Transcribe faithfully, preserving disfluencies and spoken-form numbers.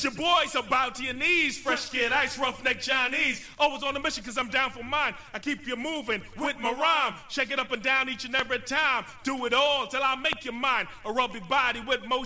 your boy, so bow to your knees. Fresh kid, ice, roughneck Chinese. Always on a mission cause I'm down for mine. I keep you moving with my rhyme. Shake it up and down each and every time. Do it all till I make you mine. A rubby body with motion.